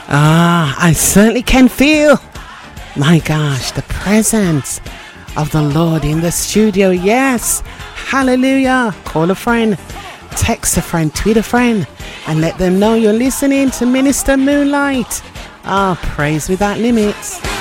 I certainly can feel, my gosh, the presence of the Lord in the studio. Yes, hallelujah. Call a friend, text a friend, tweet a friend, and let them know you're listening to Minister Moonlight. Praise without limits.